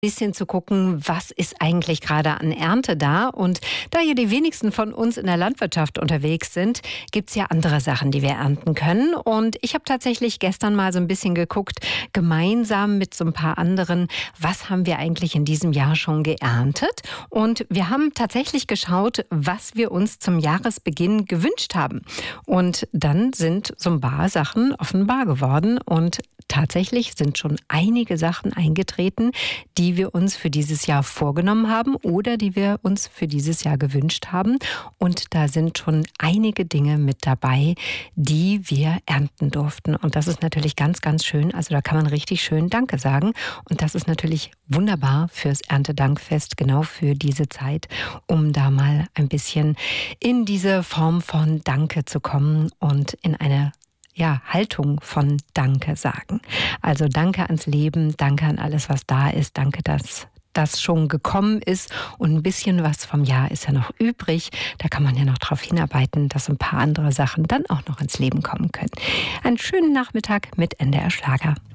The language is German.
Bisschen zu gucken, was ist eigentlich gerade an Ernte da. Und da hier die wenigsten von uns in der Landwirtschaft unterwegs sind, gibt's ja andere Sachen, die wir ernten können. Und ich habe tatsächlich gestern mal so ein bisschen geguckt, gemeinsam mit so ein paar anderen, was haben wir eigentlich in diesem Jahr schon geerntet. Und wir haben tatsächlich geschaut, was wir uns zum Jahresbeginn gewünscht haben. Und dann sind so ein paar Sachen offenbar geworden. Und tatsächlich sind schon einige Sachen eingetreten, die wir uns für dieses Jahr vorgenommen haben oder die wir uns für dieses Jahr gewünscht haben. Und da sind schon einige Dinge mit dabei, die wir ernten durften. Und das ist natürlich ganz, ganz schön. Also da kann man richtig schön Danke sagen. Und das ist natürlich wunderbar fürs Erntedankfest, genau für diese Zeit, um da mal ein bisschen in diese Form von Danke zu kommen und in eine Haltung von Danke sagen. Also danke ans Leben, danke an alles, was da ist, danke, dass das schon gekommen ist und ein bisschen was vom Jahr ist ja noch übrig. Da kann man ja noch darauf hinarbeiten, dass ein paar andere Sachen dann auch noch ins Leben kommen können. Einen schönen Nachmittag mit NDR Schlager.